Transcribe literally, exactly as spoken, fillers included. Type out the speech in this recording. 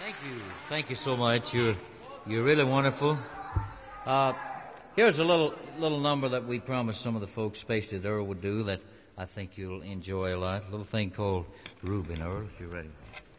Thank you. Thank you so much. You're you're really wonderful. Uh, here's a little little number that we promised some of the folks spaced at Earl would do that I think you'll enjoy a lot. A little thing called Reuben, Earl, if you're ready.